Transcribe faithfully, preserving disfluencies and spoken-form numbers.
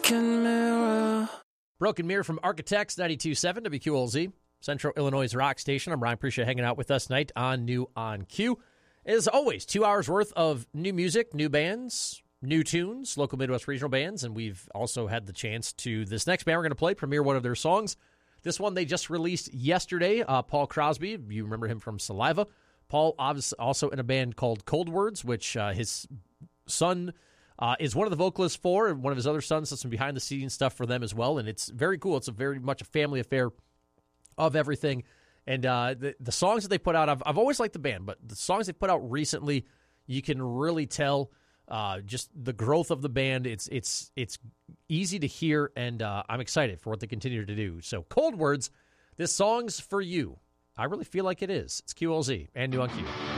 broken mirror. Broken Mirror from Architects, ninety-two point seven W Q L Z, Central Illinois' rock station. I'm Ryan. Appreciate hanging out with us tonight on New on Q. As always, two hours worth of new music, new bands, new tunes, local Midwest regional bands, and we've also had the chance to, this next band we're going to play, premiere one of their songs. This one they just released yesterday, uh, Paul Crosby. You remember him from Saliva. Paul also in a band called Cold Words, which uh, his son uh, is one of the vocalists for, and one of his other sons does some behind-the-scenes stuff for them as well, and it's very cool. It's a very much a family affair of everything. And uh, the, the songs that they put out, I've, I've always liked the band, but the songs they put out recently, you can really tell uh, just the growth of the band. It's it's it's easy to hear, and uh, I'm excited for what they continue to do. So, Cold Words, this song's for you. I really feel like it is. It's Q L Z and New on Q.